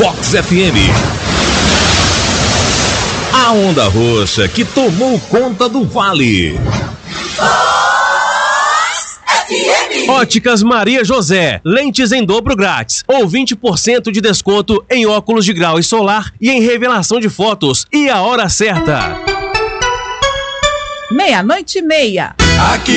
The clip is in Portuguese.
Vox FM. A onda roxa que tomou conta do Vale. Óticas Maria José, lentes em dobro grátis, ou 20% de desconto em óculos de grau e solar e em revelação de fotos. E a hora certa: 00:30. Aqui